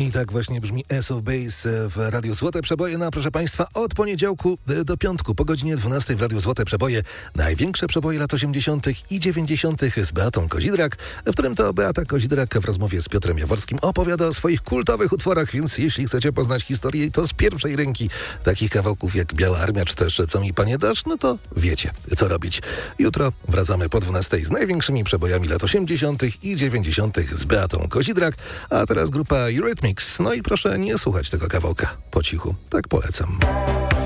I tak właśnie brzmi Ace of Base w Radiu Złote Przeboje. No, proszę Państwa, od poniedziałku do piątku po godzinie 12 w Radiu Złote Przeboje największe przeboje lat 80. i 90. z Beatą Kozidrak, w którym to Beata Kozidrak w rozmowie z Piotrem Jaworskim opowiada o swoich kultowych utworach, więc jeśli chcecie poznać historię, to z pierwszej ręki takich kawałków jak Biała Armia czy też Co mi Panie dasz, no to wiecie, co robić. Jutro wracamy po 12 z największymi przebojami lat 80. i 90. z Beatą Kozidrak, a teraz grupa Eurythmics. No i proszę nie słuchać tego kawałka po cichu, tak polecam.